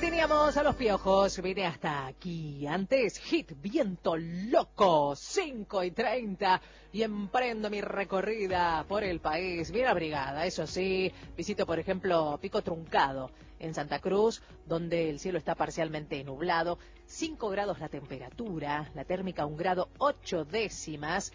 Ahí teníamos a Los Piojos, vine hasta aquí. Antes, Hit, Viento Loco, 5:30, y emprendo mi recorrida por el país, bien abrigada, eso sí. Visito, por ejemplo, Pico Truncado, en Santa Cruz, donde el cielo está parcialmente nublado, 5 grados la temperatura, la térmica 1 grado 8 décimas,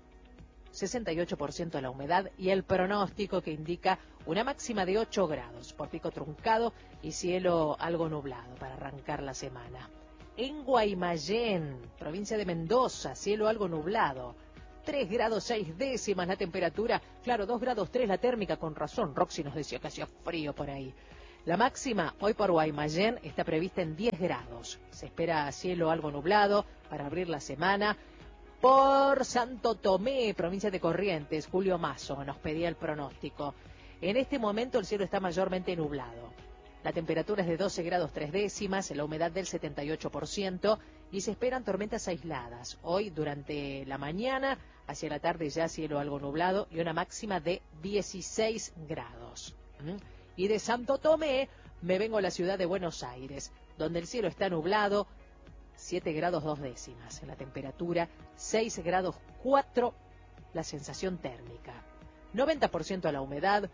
68% la humedad y el pronóstico que indica una máxima de 8 grados por Pico Truncado y cielo algo nublado para arrancar la semana. En Guaymallén, provincia de Mendoza, cielo algo nublado, 3 grados 6 décimas la temperatura, claro, 2 grados 3 la térmica, con razón, Roxy nos decía que hacía frío por ahí. La máxima hoy por Guaymallén está prevista en 10 grados, se espera cielo algo nublado para abrir la semana. Por Santo Tomé, provincia de Corrientes, Julio Mazo nos pedía el pronóstico. En este momento el cielo está mayormente nublado. La temperatura es de 12 grados 3 décimas, la humedad del 78% y se esperan tormentas aisladas. Hoy durante la mañana, hacia la tarde ya cielo algo nublado y una máxima de 16 grados. Y de Santo Tomé me vengo a la ciudad de Buenos Aires, donde el cielo está nublado, 7 grados 2 décimas en la temperatura, 6 grados 4 la sensación térmica, 90% la humedad,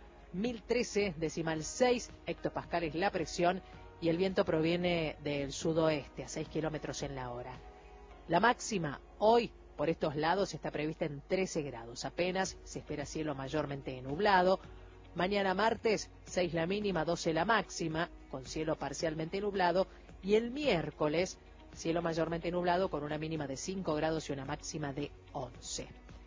1013,6 hectopascales la presión y el viento proviene del sudoeste a 6 kilómetros en la hora. La máxima hoy por estos lados está prevista en 13 grados, apenas se espera cielo mayormente nublado. Mañana martes 6 la mínima, 12 la máxima, con cielo parcialmente nublado, y el miércoles cielo mayormente nublado con una mínima de 5 grados y una máxima de 11.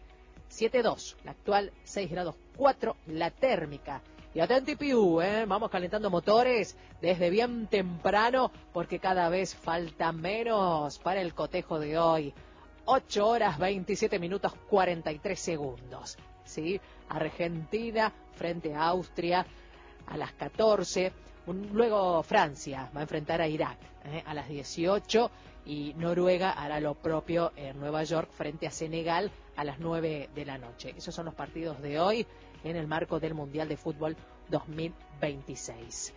7,2 la actual, 6 grados 4 la térmica. Y atenti piu, vamos calentando motores desde bien temprano porque cada vez falta menos para el cotejo de hoy. 8 horas 27 minutos 43 segundos. ¿Sí? Argentina frente a Austria a las 14. Luego Francia va a enfrentar a Irak a las 18 y Noruega hará lo propio en Nueva York frente a Senegal a las 9 de la noche. Esos son los partidos de hoy en el marco del Mundial de Fútbol 2026.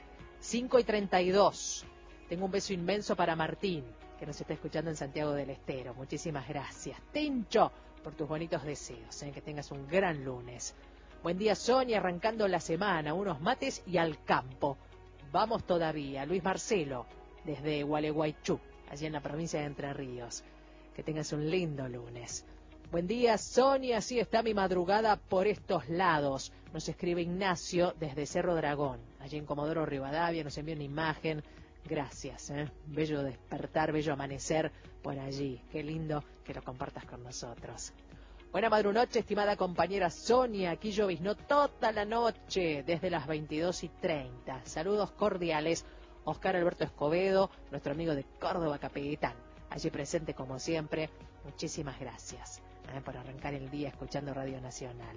5:32. Tengo un beso inmenso para Martín, que nos está escuchando en Santiago del Estero. Muchísimas gracias, Tincho, por tus bonitos deseos. Que tengas un gran lunes. Buen día, Sonia, arrancando la semana, unos mates y al campo. Vamos todavía. Luis Marcelo, desde Gualeguaychú, allí en la provincia de Entre Ríos. Que tengas un lindo lunes. Buen día, Sonia, así está mi madrugada por estos lados. Nos escribe Ignacio desde Cerro Dragón, allí en Comodoro Rivadavia, nos envía una imagen. Gracias, bello despertar, bello amanecer por allí. Qué lindo que lo compartas con nosotros. Buena madrunoche, estimada compañera Sonia. Aquí lloviznó toda la noche, desde las 22:30. Saludos cordiales, Oscar Alberto Escobedo, nuestro amigo de Córdoba Capital. Allí presente como siempre. Muchísimas gracias por arrancar el día escuchando Radio Nacional.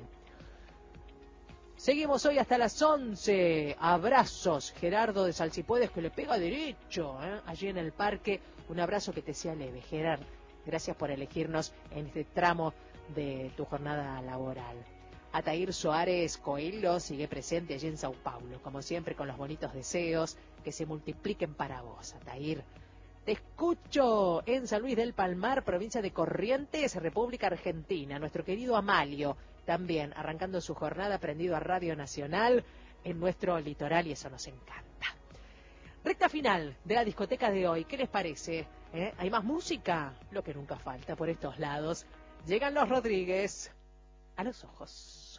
Seguimos hoy hasta las 11. Abrazos, Gerardo de Salsipuedes, que le pega derecho allí en el parque. Un abrazo que te sea leve, Gerard. Gracias por elegirnos en este tramo de tu jornada laboral. Atair Soares Coelho sigue presente allí en Sao Paulo, como siempre con los bonitos deseos que se multipliquen para vos, Atair. Te escucho en San Luis del Palmar, provincia de Corrientes, República Argentina. Nuestro querido Amalio, también arrancando su jornada prendido a Radio Nacional en nuestro litoral, y eso nos encanta. Recta final de la discoteca de hoy, ¿qué les parece? ¿Hay más música? Lo que nunca falta por estos lados. Llegan los Rodríguez a los ojos.